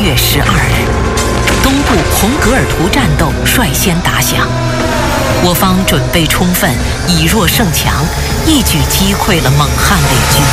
月12日，东部洪格尔图战斗率先打响，我方准备充分，以弱胜强，一举击溃了蒙汉伪军。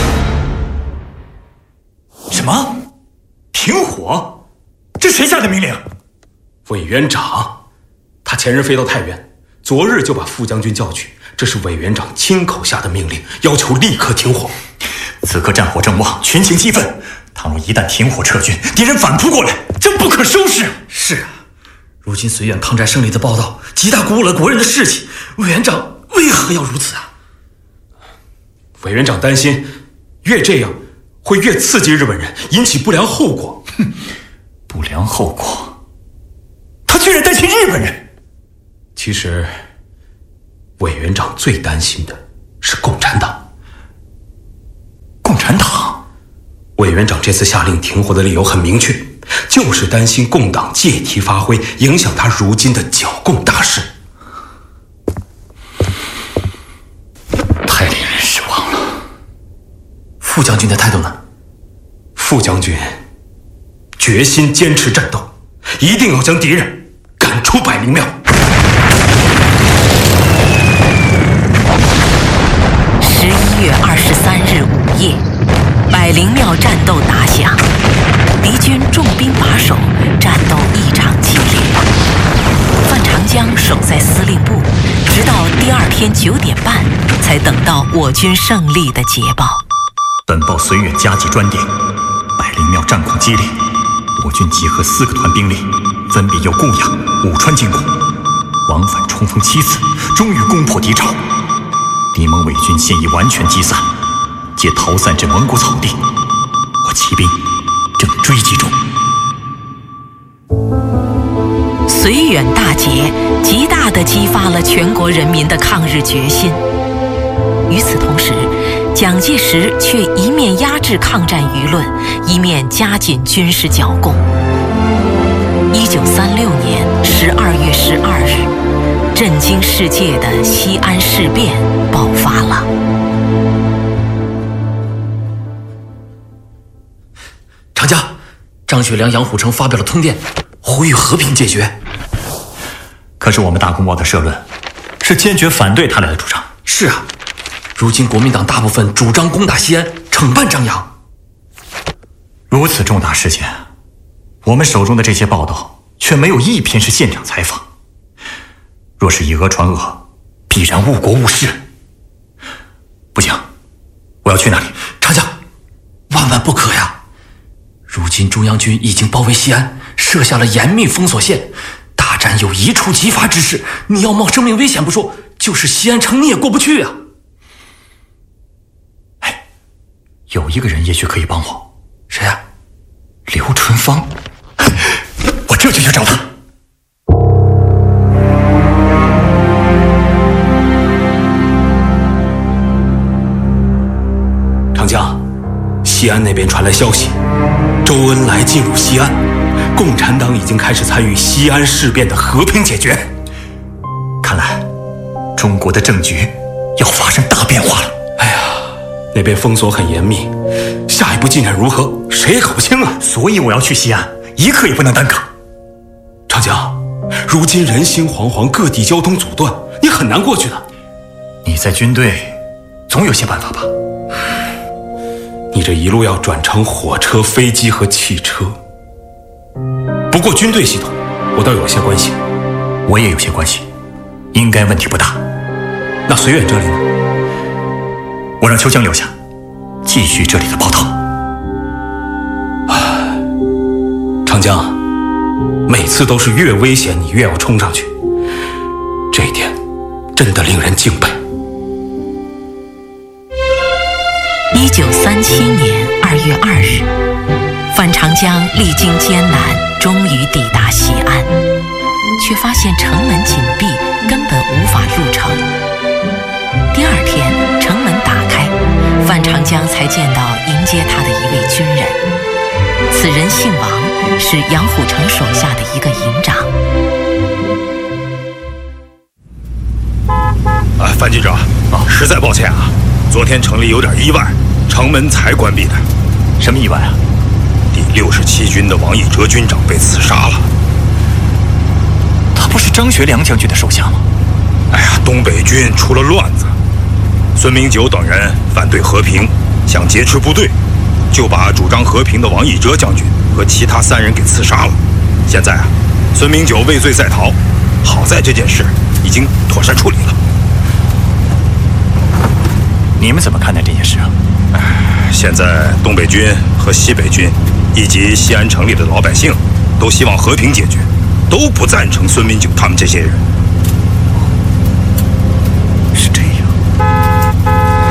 什么？停火？这谁下的命令？ 委员长，他前日飞到太原，昨日就把副将军叫去，这是委员长亲口下的命令，要求立刻停火。 此刻战火正旺，群情激愤，倘若一旦停火撤军，敌人反扑过来，这不可收拾。 是啊，如今绥远抗战胜利的报道，极大鼓舞了国人的士气。委员长为何要如此啊？ 委员长担心，越这样会越刺激日本人，引起不良后果。 不良后果？他居然担心日本人？ 其实，委员长最担心的是共产党。 共产党？ 委员长这次下令停火的理由很明确，就是担心共党借题发挥，影响他如今的剿共大事。 太令人失望了。 副将军的态度呢？ 副将军决心坚持战斗，一定要将敌人赶出百灵庙。 11月23日午夜，百灵庙战斗打响，敌军重兵把守，战斗异常激烈。范长江守在司令部，直到第二天9点半，才等到我军胜利的捷报。 本报绥远加急专电，百灵庙战况激烈，我军集合4个团兵力，分别由固阳、武川进攻，往返冲锋7次，终于攻破敌巢。敌蒙伪军现已完全击散，皆逃散至蒙古草地，我骑兵正追击中。 绥远大捷极大地激发了全国人民的抗日决心。与此同时，蒋介石却一面压制抗战舆论，一面加紧军事剿共。1936年12月12日，震惊世界的西安事变爆发了。 长江，张学良、杨虎城发表了通电，呼吁和平解决。 可是我们大公报的社论是坚决反对他俩的主张。 是啊，如今国民党大部分主张攻打西安，惩办张扬。 如此重大事件，我们手中的这些报道却没有一篇是现场采访。若是以讹传讹，必然误国误事。不行，我要去那里。 长江，万万不可呀！如今中央军已经包围西安，设下了严密封锁线，大战有一触即发之势。你要冒生命危险不说，就是西安城你也过不去啊！ 有一个人也许可以帮我。 谁呀？ 刘春芳。我这就去找他。 长江，西安那边传来消息，周恩来进入西安，共产党已经开始参与西安事变的和平解决。 看来中国的政局要发生大变化了。 哎呀，那边封锁很严密，下一步进展如何，谁也搞不清啊。 所以我要去西安，一刻也不能耽搁。 长江，如今人心惶惶，各地交通阻断，你很难过去的。 你在军队总有些办法吧？ 你这一路要转乘火车、飞机和汽车。不过军队系统我倒有些关系。 我也有些关系，应该问题不大。 那绥远这里呢？ 我让秋江留下，继续这里的报道。 长江，每次都是越危险你越要冲上去，这一点真的令人敬佩。 1937年2月2日，范长江历经艰难，终于抵达西安，却发现城门紧闭，根本无法入城。第二天，城门打开，范长江才见到迎接他的一位军人。此人姓王，是杨虎城手下的一个营长。 范局长，实在抱歉啊，昨天城里有点意外，城门才关闭的。 什么意外啊？ 第67军的王义哲军长被刺杀了。 他不是张学良将军的手下吗？ 哎呀，东北军出了乱子，孙明九等人反对和平，想劫持部队，就把主张和平的王义哲将军和其他3人给刺杀了。现在啊，孙明九畏罪在逃，好在这件事已经妥善处理了。 你们怎么看待这件事啊？ 现在东北军和西北军以及西安城里的老百姓都希望和平解决，都不赞成孙明九他们这些人。 是这样。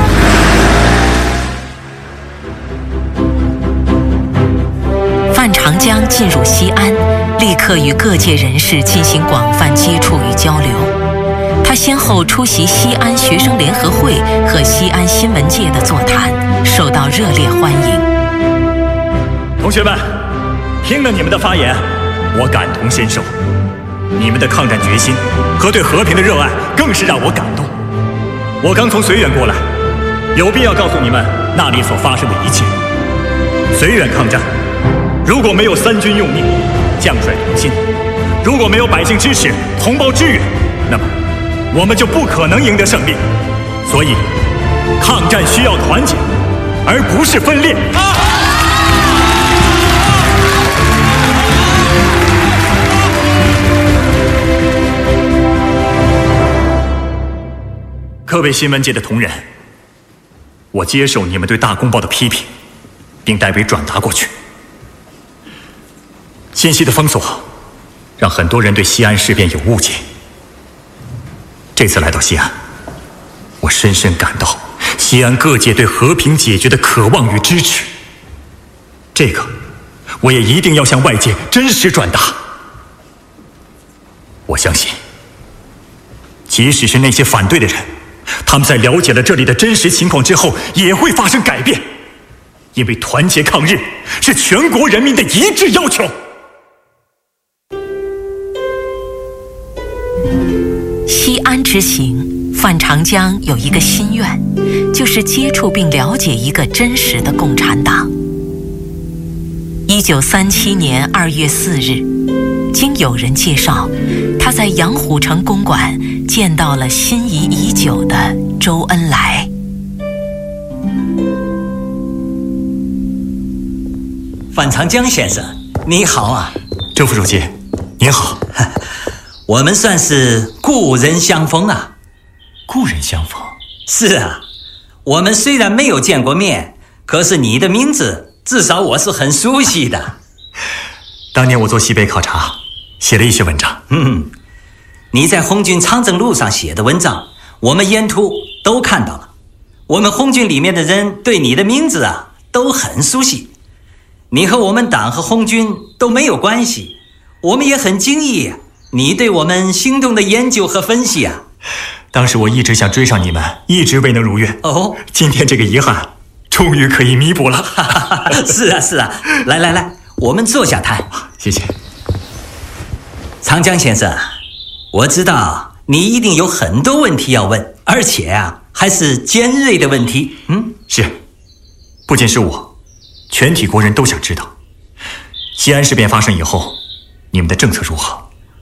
范长江进入西安，立刻与各界人士进行广泛接触与交流。他先后出席西安学生联合会和西安新闻界的座谈，受到热烈欢迎。 同学们，听了你们的发言，我感同身受。你们的抗战决心和对和平的热爱更是让我感动。我刚从绥远过来，有必要告诉你们那里所发生的一切。绥远抗战，如果没有3军用命，将帅同心，如果没有百姓支持，同胞支援，那么我们就不可能赢得胜利。所以，抗战需要团结，而不是分裂。各位新闻界的同仁，我接受你们对《大公报》的批评，并代为转达过去。信息的封锁，让很多人对西安事变有误解。这次来到西安，我深深感到西安各界对和平解决的渴望与支持。这个，我也一定要向外界真实转达。我相信，即使是那些反对的人，他们在了解了这里的真实情况之后，也会发生改变，因为团结抗日是全国人民的一致要求。 西安之行，范长江有一个心愿，就是接触并了解一个真实的共产党。1937年2月4日，经有人介绍，他在杨虎城公馆见到了心仪已久的周恩来。 范长江先生，你好啊！ 周副书记，您好。 我们算是故人相逢啊。 故人相逢？ 是啊，我们虽然没有见过面，可是你的名字至少我是很熟悉的。 当年我做西北考察，写了一些文章。 你在红军长征路上写的文章，我们沿途都看到了。我们红军里面的人对你的名字啊都很熟悉。你和我们党和红军都没有关系，我们也很惊异你对我们行动的研究和分析啊。 当时我一直想追上你们，一直未能如愿。今天这个遗憾终于可以弥补了。 是啊是啊，来，我们坐下谈。 谢谢。 长江先生，我知道你一定有很多问题要问，而且啊还是尖锐的问题。 是，不仅是我，全体国人都想知道，西安事变发生以后，你们的政策如何？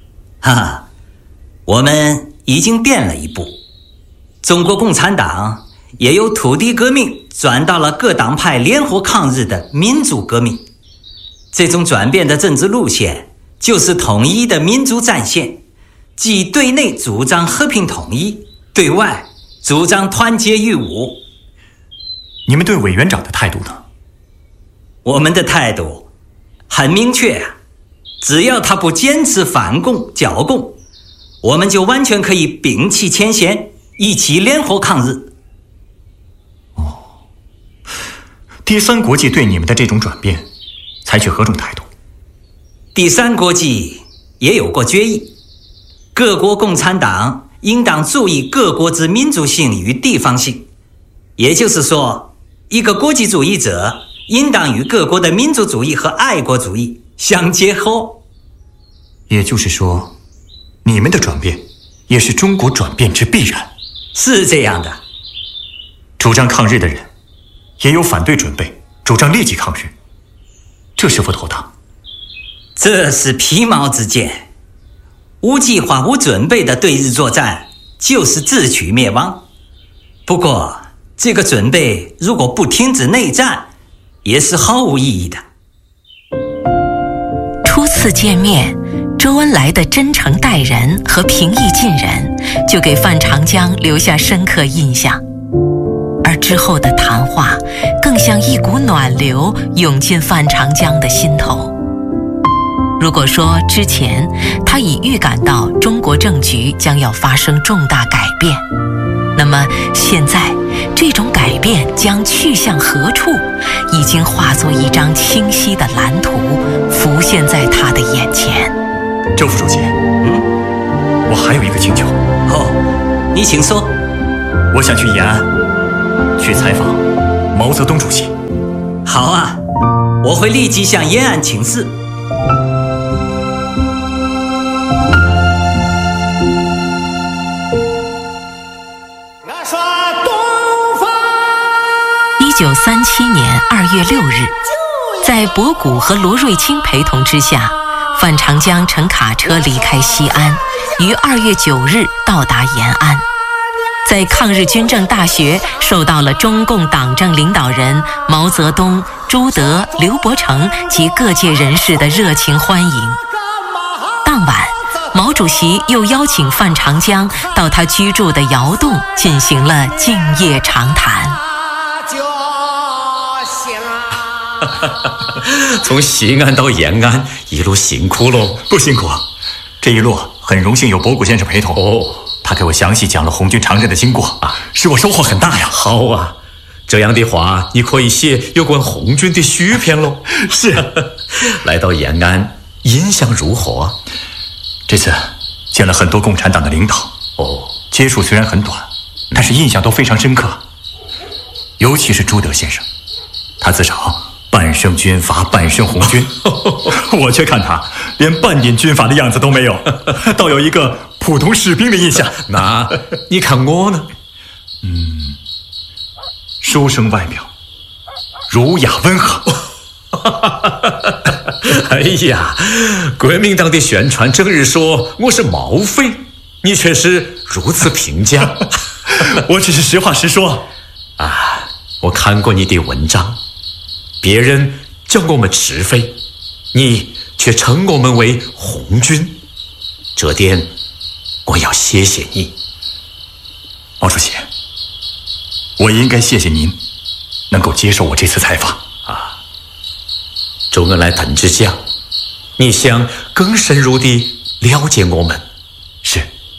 我们已经变了一步。中国共产党也由土地革命转到了各党派联合抗日的民主革命。这种转变的政治路线就是统一的民族战线，即对内主张和平统一，对外主张团结御侮。 你们对委员长的态度呢？ 我们的态度很明确啊，只要他不坚持反共剿共，我们就完全可以摒弃前嫌，一起联合抗日。 第三国际对你们的这种转变采取何种态度？ 第三国际也有过决议，各国共产党应当注意各国之民族性与地方性，也就是说，一个国际主义者应当与各国的民族主义和爱国主义相结合。 也就是说，你们的转变也是中国转变之必然。 是这样的。 主张抗日的人也有反对准备，主张立即抗日， 这是否妥当？ 这是皮毛之见。无计划、无准备的对日作战，就是自取灭亡。不过，这个准备如果不停止内战，也是毫无意义的。 初次见面，周恩来的真诚待人和平易近人，就给范长江留下深刻印象。而之后的谈话，更像一股暖流涌进范长江的心头。如果说之前他已预感到中国政局将要发生重大改变，那么现在这种改变将去向何处，已经化作一张清晰的蓝图，浮现在他的眼前。 周副主席，我还有一个请求。 哦，你请说。 我想去延安，去采访毛泽东主席。 好啊，我会立即向延安请示。 1937年2月6日，在博古和罗瑞卿陪同之下，范长江乘卡车离开西安，于2月9日到达延安。在抗日军政大学受到了中共党政领导人毛泽东、朱德、刘伯承及各界人士的热情欢迎。当晚，毛主席又邀请范长江到他居住的窑洞进行了敬业长谈。 从西安到延安，一路辛苦喽。 不辛苦，这一路很荣幸有博古先生陪同。他给我详细讲了红军长征的经过使我收获很大呀。 好啊，这样的话你可以写有关红军的续篇喽。 是。 来到延安，印象如何？ 这次见了很多共产党的领导，接触虽然很短，但是印象都非常深刻。尤其是朱德先生，他自嘲半生军阀，半生红军，我却看他连半点军阀的样子都没有，倒有一个普通士兵的印象。 那你看我呢？ 书生外表，儒雅温和。 哎呀，国民党的宣传整日说我是毛匪，你却是如此评价。 我只是实话实说。 我看过你的文章，别人叫我们赤匪，你却称我们为红军，这点我要谢谢你。 毛主席，我应该谢谢您能够接受我这次采访。 周恩来同志讲，你想更深入地了解我们。 是。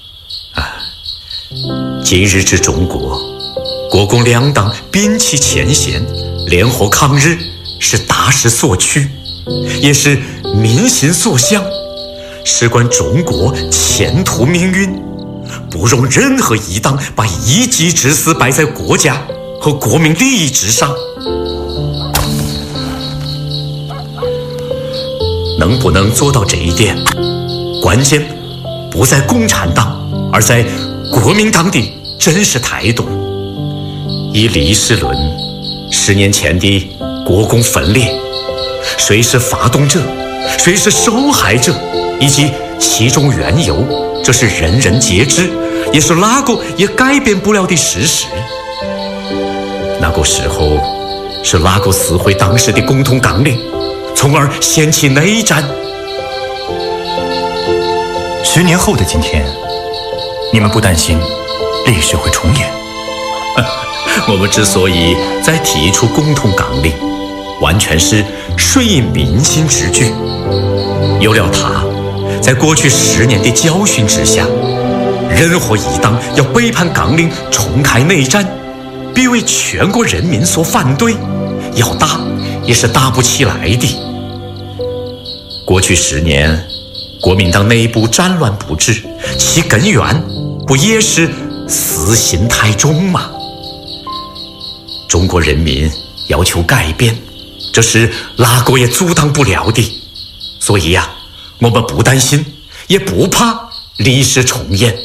今日之中国，国共两党摒弃前嫌，联合抗日，是大势所趋，也是民心所向，事关中国前途命运，不容任何一党把一己之私摆在国家和国民利益之上。能不能做到这一点，关键不在共产党，而在国民党的真实态度。以历史论，10年前的国共分裂，谁是发动者，谁是受害者，以及其中缘由，这是人人皆知，也是哪个也改变不了的事实。那个时候是哪个撕毁当时的共同纲领，从而掀起内战 ？10年后的今天，你们不担心历史会重演？ 我们之所以在提出共同纲领，完全是顺应民心之举。有了它，在过去10年的教训之下，任何一党要背叛纲领重开内战，必为全国人民所反对，要打也是打不起来的。过去10年，国民党内部战乱不止，其根源不也是私心太重吗？中国人民要求改变，这是哪个也阻挡不了的。所以我们不担心，也不怕历史重演。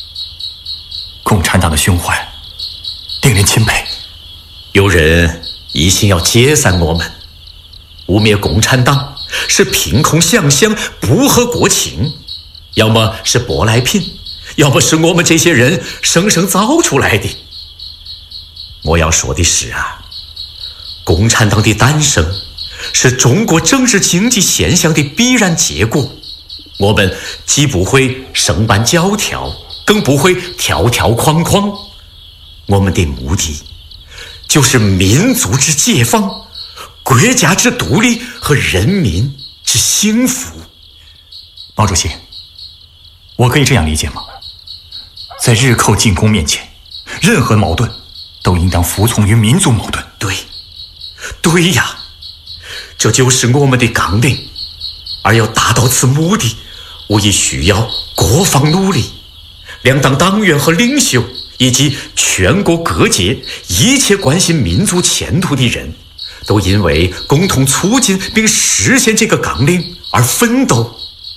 共产党的胸怀令人钦佩。 有人一心要解散我们，污蔑共产党是凭空想象，不合国情，要么是舶来品，要么是我们这些人生生造出来的。我要说的是啊，共产党的诞生是中国政治经济现象的必然结果，我们既不会生搬教条，更不会条条框框，我们的目的就是民族之解放，国家之独立和人民之幸福。 毛主席，我可以这样理解吗？在日寇进攻面前，任何矛盾都应当服从于民族矛盾。 对呀，这就是我们的纲领。而要达到此目的，无疑需要各方努力，两党党员和领袖以及全国各界一切关心民族前途的人，都因为共同促进并实现这个纲领而奋斗。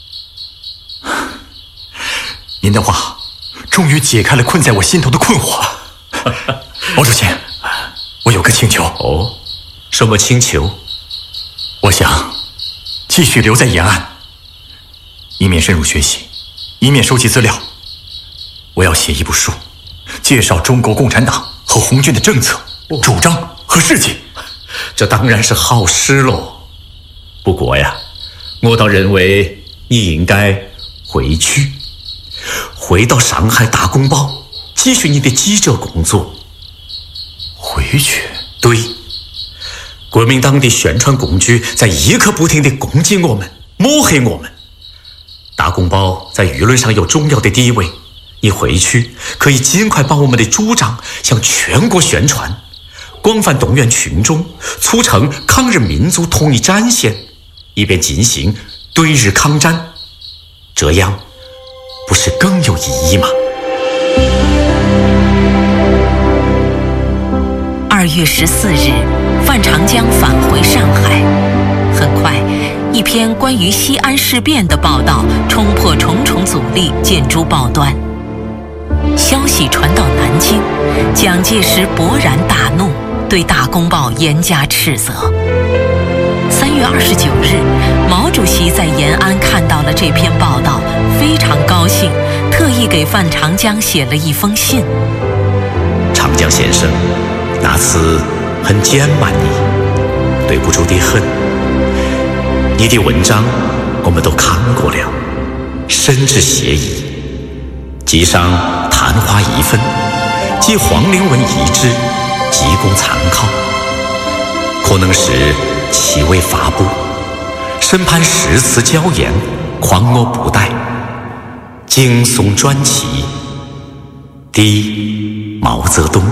您的话终于解开了困在我心头的困惑。毛主席，我有个请求。 哦，什么请求？ 我想继续留在延安，一面深入学习，一面收集资料。我要写一部书，介绍中国共产党和红军的政策、主张和事迹。 这当然是好事喽。不过呀，我倒认为你应该回到上海大公报，继续你的记者工作。 回去？ 对，国民党的宣传工具在一刻不停地攻击我们，抹黑我们。大公报在舆论上有重要的地位，你回去可以尽快把我们的主张向全国宣传，广泛动员群众，促成抗日民族统一战线，以便进行对日抗战。这样不是更有意义吗 ？2月14日，范长江返回上海。很快，一篇关于西安事变的报道冲破重重阻力，见诸报端。消息传到南京，蒋介石勃然大怒，对大公报严加斥责。3月29日，毛主席在延安看到了这篇报道，非常高兴，特意给范长江写了一封信。 长江先生，那次很怠慢你，对不住的很。你的文章我们都看过了，深知谢意，记上昙花一分，即黄陵文一旨，即供参考。可能是其未发布，审判誓词校验，况我不逮。敬颂传奇，第毛泽东。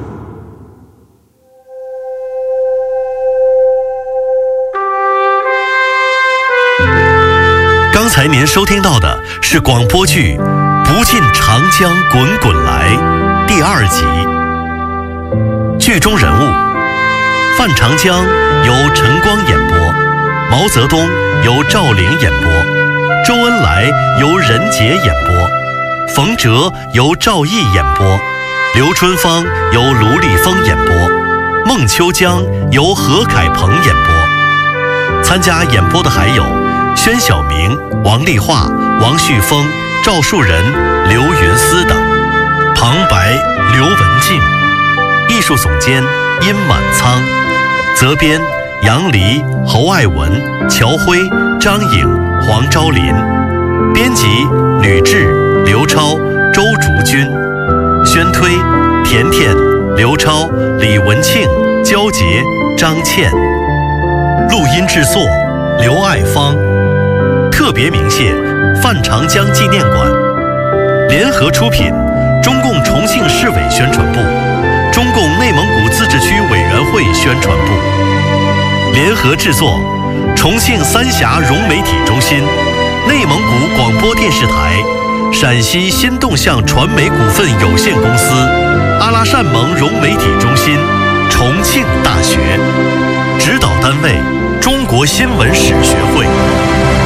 刚才您收听到的是广播剧《不尽长江滚滚来》第2集。剧中人物：范长江由陈光演播，毛泽东由赵玲演播，周恩来由任杰演播，冯哲由赵毅演播，刘春芳由卢立峰演播，孟秋江由何凯鹏演播。参加演播的还有宣晓明、王丽华、王旭峰、赵树人、刘云思等。旁白刘文静，艺术总监殷满仓，责编杨黎、侯爱文、乔辉、张颖、黄昭林，编辑吕雉、刘超、周竹君，宣推甜甜、刘超、李文庆、焦杰、张倩，录音制作刘爱芳，特别鸣谢范长江纪念馆，联合出品中共重庆市委宣传部、中共内蒙古自治区委员会宣传部，联合制作重庆三峡融媒体中心、内蒙古广播电视台、陕西新动向传媒股份有限公司、阿拉善盟融媒体中心、重庆大学，指导单位中国新闻史学会。